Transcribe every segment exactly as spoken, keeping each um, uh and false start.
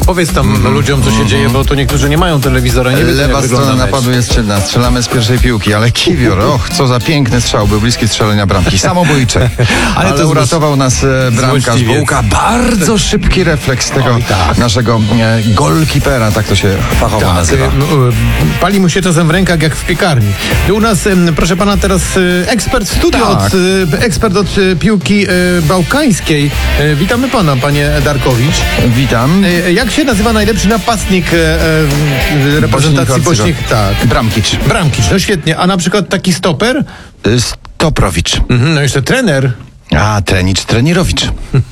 opowiedz tam mm-hmm. ludziom, co się mm-hmm. dzieje, bo to niektórzy nie mają telewizora, nie wiedzą, Lewa strona napadu jest czynna, strzelamy z pierwszej piłki, ale Kiwior, och, co za piękny strzał, był bliski strzelenia bramki, samobójczy, ale, ale to uratował nas e, bramkarz Bułka, bardzo szybki refleks tego Oj, tak. naszego e, golkipera, tak to się fachowo tak, nazywa. No, pali mu się czasem w rękach jak w piekarni. I u nas, proszę pana, teraz ekspert w studiu, tak. od, ekspert od piłki bałkańskiej. Witamy pana, panie Darkowicz. Witam. Jak się nazywa najlepszy napastnik reprezentacji Bośni? Tak. Bramkicz. Bramkicz, no świetnie. A na przykład taki stoper? Stoprowicz. Mhm, no jeszcze trener. A, trenicz, trenirowicz.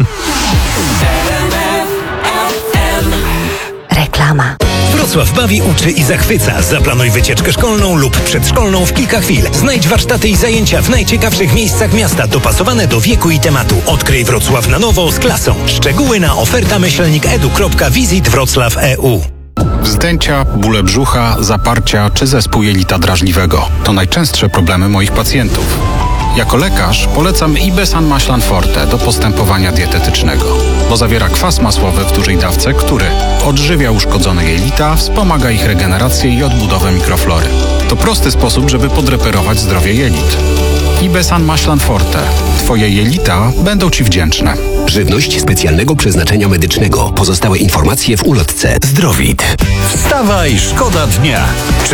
Reklama. Wrocław bawi, uczy i zachwyca. Zaplanuj wycieczkę szkolną lub przedszkolną w kilka chwil. Znajdź warsztaty i zajęcia w najciekawszych miejscach miasta, dopasowane do wieku i tematu. Odkryj Wrocław na nowo z klasą. Szczegóły na oferta myślnik edu kropka wisit wrocław kropka e u. Wzdęcia, bóle brzucha, zaparcia czy zespół jelita drażliwego to najczęstsze problemy moich pacjentów. Jako lekarz polecam Ibesan Maślan Forte do postępowania dietetycznego, bo zawiera kwas masłowy w dużej dawce, który odżywia uszkodzone jelita, wspomaga ich regenerację i odbudowę mikroflory. To prosty sposób, żeby podreperować zdrowie jelit. Ibesan Maślan Forte. Twoje jelita będą Ci wdzięczne. Żywność specjalnego przeznaczenia medycznego. Pozostałe informacje w ulotce. Zdrowit. Wstawaj, szkoda dnia.